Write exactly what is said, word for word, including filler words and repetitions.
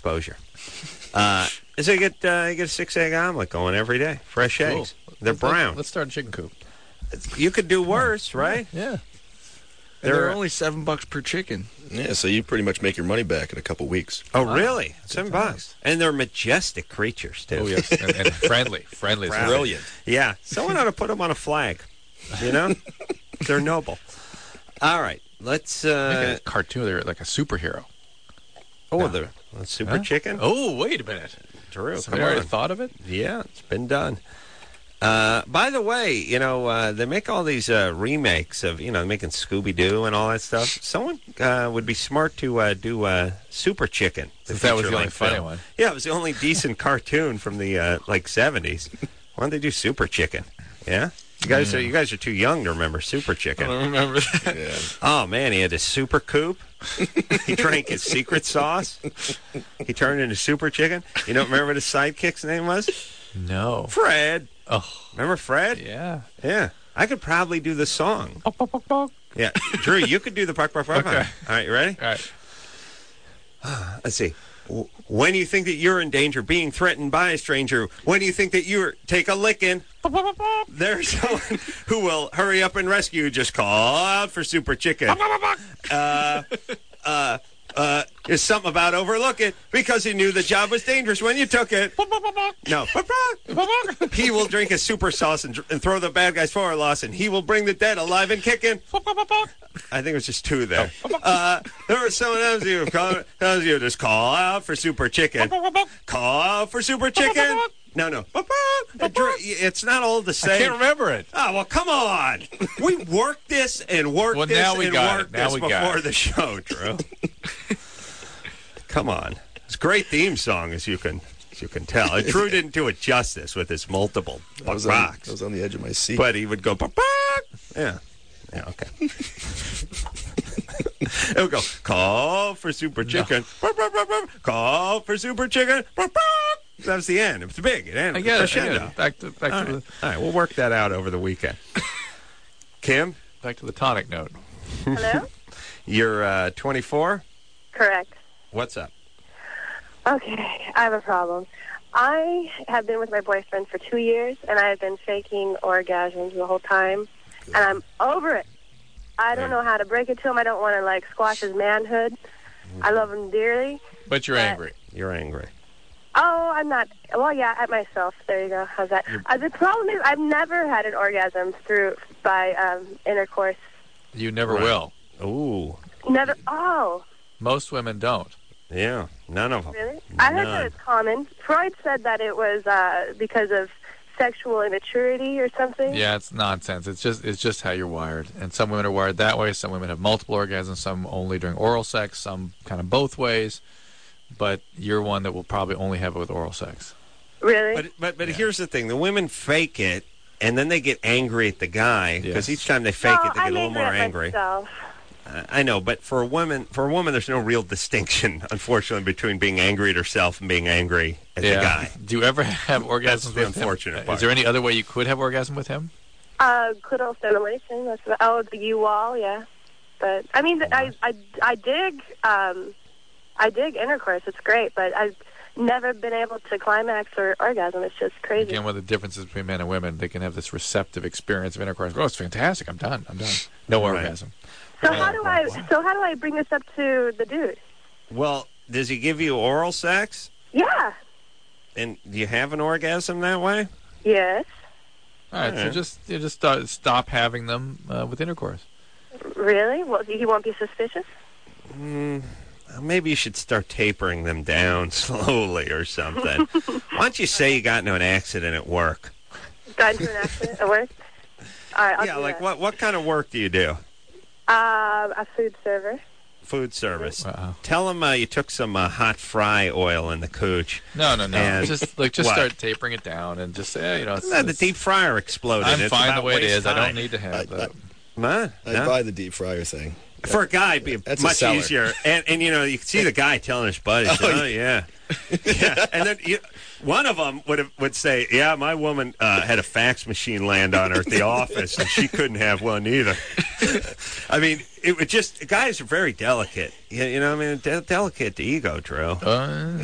exposure. Uh, so you get uh, you get a six egg omelet going every day, fresh Cool. eggs. They're let's, brown. Let's start a chicken coop. You could do worse, right? Yeah. And they're They're- only seven bucks per chicken. Yeah, so you pretty much make your money back in a couple weeks. Oh, really? Seven bucks. And they're majestic creatures, too. Oh, yes. and, and friendly. Friendly. as well. Brilliant. Yeah. Someone ought to put them on a flag. You know? They're noble. All right. Let's... Make Uh, a cartoon. They're like a superhero. oh, the the super Huh? chicken? Oh, wait a minute. Drew, Somebody come already on. thought of it? Yeah, it's been done. Uh, by the way, you know, uh, they make all these uh, remakes of, you know, making Scooby-Doo and all that stuff. Someone uh, would be smart to uh, do uh, Super Chicken. Since that was the only feature-length funny film. one. Yeah, it was the only decent cartoon from the, uh, like, seventies. Why don't they do Super Chicken? Yeah? You guys, are, you guys are too young to remember Super I Chicken. don't remember that. Yeah. Oh, man, he had his super coupe. He drank his secret sauce. He turned into Super Chicken. You don't remember what his sidekick's name was? No. Fred. Oh, Remember Fred? yeah. Yeah. I could probably do the song. Pok, pok, pok, pok. Yeah. Drew, you could do the Puck Puck Puck. Okay. All right, you ready? All right. Let's see. W- When you think that you're in danger, being threatened by a stranger, when you think that you're take a licking, there's someone who will hurry up and rescue you. Just call out for Super Chicken. Uh, uh, uh, there's something about overlook it because he knew the job was dangerous when you took it. No. He will drink his super sauce and, dr- and throw the bad guys forward, loss, and he will bring the dead alive and kicking. I think it was just two there. Uh, there was someone else you call, tells you just call out for Super Chicken. Call out for Super Chicken. No, no. It's not all the I same. can't remember it. Oh, well, come on. We worked this and worked Well, this now we and got worked it. Now this we got before it. the show, Drew. Come on. It's a great theme song, as you can as you can tell. And Drew didn't do it justice with his multiple I was, on, box. I was on the edge of my seat. But he would go, "Buck, buck." Yeah. Yeah, okay. It would go, call for Super Chicken. Buck, buck, buck, buck. Call for Super Chicken. Buck, buck. That was the end. It was big. It ended. I get it. I Crescendo. get it. Back to, back, All to right. the, All right, we'll work that out over the weekend. Kim, back to the tonic note. Hello? you're uh, twenty-four? Correct. What's up? Okay, I have a problem. I have been with my boyfriend for two years, and I have been faking orgasms the whole time, and I'm over it. I don't know how to break it to him. I don't want to, like, squash his manhood. I love him dearly. But you're But- angry. You're angry. Oh, I'm not. Well, yeah, at myself. There you go. How's that? Uh, the problem is I've never had an orgasm through by um, intercourse. You never Right. will. Ooh, Never. Oh, Most women don't. yeah, none of them. really? I heard None. that it's common. Freud said that it was uh, because of sexual immaturity or something. Yeah, it's nonsense. It's just it's just how you're wired. And some women are wired that way. Some women have multiple orgasms. Some only during oral sex. Some kind of both ways. But you're one that will probably only have it with oral sex. Really? But but but here's the thing: the women fake it, and then they get angry at the guy because Yes. each time they fake no, it, they get I'm a little more at angry. Myself. Uh, I know, but for a woman, for a woman, there's no real distinction, unfortunately, between being angry at herself and being angry at the guy. Do you ever have orgasms That's the with unfortunate him? part. Is there any other way you could have orgasm with him? Uh, clitoral stimulation. That's about, oh, the U-wall, yeah. But I mean, I I I dig um, I dig intercourse. It's great, but I've never been able to climax or orgasm. It's just crazy. Again, one of the differences between men and women, they can have this receptive experience of intercourse. Oh, it's fantastic. I'm done. I'm done. No Right. orgasm. So how do I so how do I bring this up to the dude? Well, does he give you oral sex? Yeah. And do you have an orgasm that way? Yes. All right, so Alright. just you just start, stop having them uh, with intercourse. Really? Well, he won't be suspicious? Mm, maybe you should start tapering them down slowly or something. Why don't you say you got into an accident at work? Got into an accident at work? All right, I'll yeah, do like that. what what kind of work do you do? Um, a food server. Food service. Uh-oh. Tell him uh, you took some uh, hot fry oil in the cooch. No, no, no. And just like just what? start tapering it down and just say, you know, it's, No, the it's- deep fryer exploded. I'm It's fine the about way it waist is. I high. don't need to have I- that. Huh? I'd No? buy the deep fryer thing. For a guy, it'd be That's a much seller. easier. And, and, you know, you can see the guy telling his buddies, oh, yeah. yeah. And then you, one of them would have, would say, yeah, my woman uh, had a fax machine land on her at the office, and she couldn't have one either. I mean, it would just, guys are very delicate. You, you know, I mean, de- delicate to ego, Drew. Uh,